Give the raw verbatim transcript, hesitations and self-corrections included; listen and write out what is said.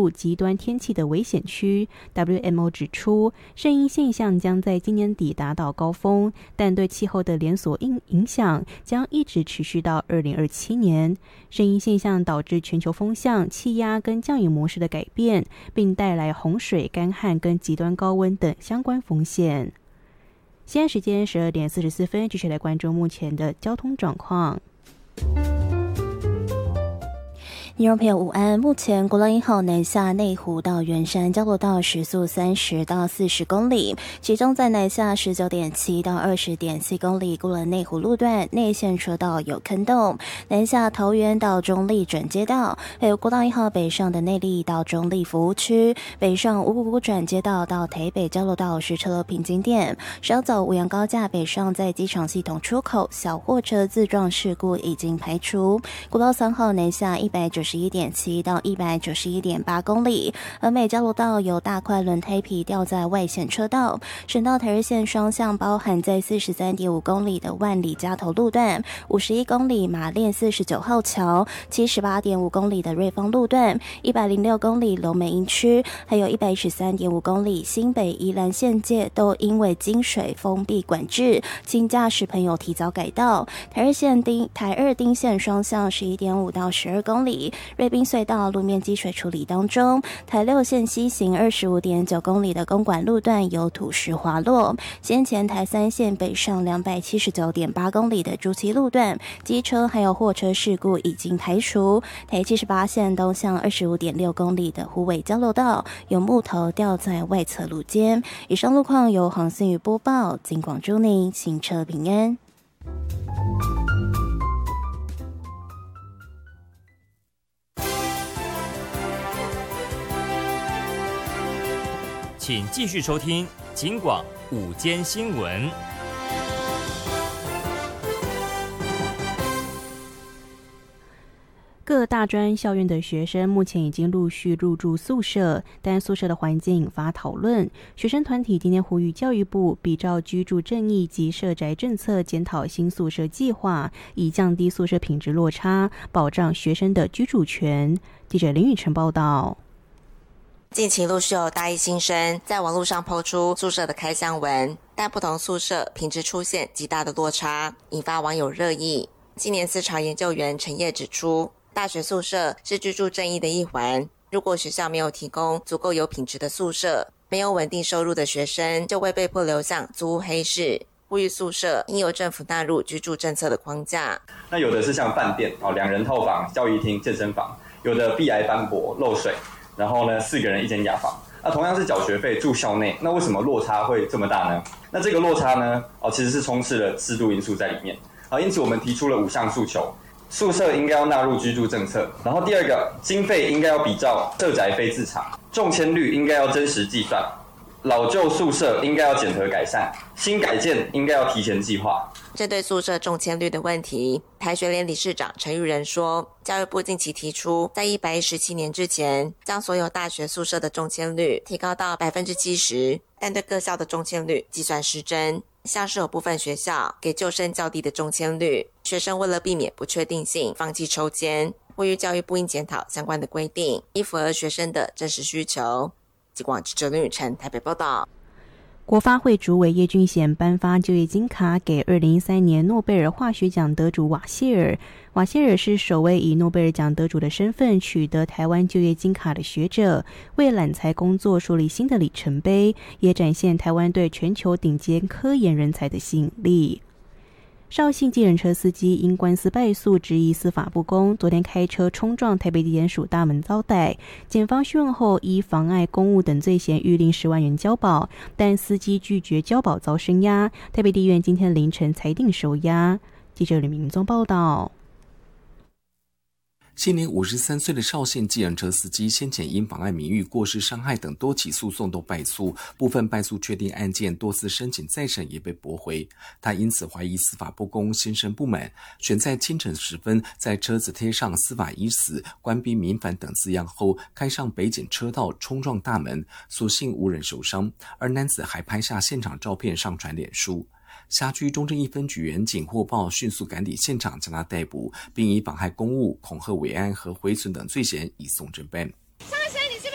入极端天气的危险区。 W M O 指出，圣婴现象将在今年底达到高峰，但对气候的连锁影响将一直持续到二零二七年。圣婴现象导致全球风向、气压跟降雨模式的改变，并带来洪水、干旱跟极端高温等相关风险。现在时间十二点四十四分，继续来关注目前的交通状况。 听众朋友午安，目前国道一号南下内湖到圆山交流道时速三十到四十公里，其中在南下十九点七到二十点七公里过了内湖路段内线车道有坑洞，南下桃园到中立转接道，还有国道一号北上的内壢到中立服务区，北上五股转接道到台北交流道是车流瓶颈点，稍早五羊高架北上在机场系统出口小货车自撞事故已经排除，国道三号南下一百九十一点七到一百九十一点八公里，而美交流道有大块轮胎皮掉在外线车道，省道台二线双向包含在四十三点五公里的万里嘉头路段，五十一公里马练四十九号桥，七十八点五公里的瑞芳路段，一百零六公里龙美营区，还有一百一十三点五公里新北宜兰县界都因为积水封闭管制，请驾驶朋友提早改道。台二线丁台二丁线双向十一点五到十二公里，瑞滨隧道路面积水处理当中，台六线西行二十五点九公里的公馆路段有土石滑落，先前台三线北上两百七十九点八公里的竹崎路段，机车还有货车事故已经排除，台七十八线东向二十五点六公里的虎尾交流道有木头掉在外侧路肩。以上路况由黄思雨播报，金广祝您行车平安。 请继续收听警广午间新闻。 各大专校院的学生目前已经陆续入住宿舍，但宿舍的环境引发讨论。学生团体今天呼吁教育部比照居住正义及社宅政策，检讨新宿舍计划，以降低宿舍品质落差，保障学生的居住权。记者林雨晨报道。 近期陆续有大一新生在网络上抛出宿舍的开箱文，但不同宿舍品质出现极大的落差，引发网友热议。今年思潮研究员陈烨指出，大学宿舍是居住正义的一环，如果学校没有提供足够有品质的宿舍，没有稳定收入的学生就会被迫流向租屋黑市，呼吁宿舍应由政府纳入居住政策的框架。 那有的是像饭店哦，两人套房、教育厅、健身房，有的壁癌斑驳、漏水，然后呢，四个人一间雅房。那同样是缴学费住校内，那为什么落差会这么大呢？那这个落差呢，哦，其实是充斥了制度因素在里面。啊，因此我们提出了五项诉求：宿舍应该要纳入居住政策，然后第二个，经费应该要比照社宅非自偿，中签率应该要真实计算，老旧宿舍应该要检核改善，新改建应该要提前计划。 针对宿舍中签率的问题，台学联理事长陈玉仁说，教育部近期提出，在一百一十七年之前，将所有大学宿舍的中签率提高到百分之七十，但对各校的中签率计算失真。像是有部分学校给旧生较低的中签率，学生为了避免不确定性，放弃抽签，呼吁教育部应检讨相关的规定，以符合学生的真实需求。警广记者林雨晨台北报道。 国发会主委叶俊贤颁发就业金卡给二零一三年诺贝尔化学奖得主瓦谢尔。瓦谢尔是首位以诺贝尔奖得主的身份取得台湾就业金卡的学者，为揽才工作树立新的里程碑，也展现台湾对全球顶尖科研人才的吸引力。绍兴计程车司机因官司败诉，质疑司法不公，昨天开车冲撞台北地检署大门遭逮，检方讯问后依妨碍公务等罪嫌预令十万元交保，但司机拒绝交保遭声押，台北地院今天凌晨裁定收押。记者李明宗报道。 现年五十三岁的绍兴计程车司机先前因妨碍名誉、过失伤害等多起诉讼都败诉，部分败诉确定案件多次申请再审也被驳回。他因此怀疑司法不公，心生不满，选在清晨时分在车子贴上司法已死、官逼民反等字样后，开上北检车道冲撞大门，所幸无人受伤，而男子还拍下现场照片上传脸书。辖区中正一分局员警获报，迅速赶抵现场将他逮捕，并以妨害公务、恐吓危安和毁损等罪嫌移送侦办。 上一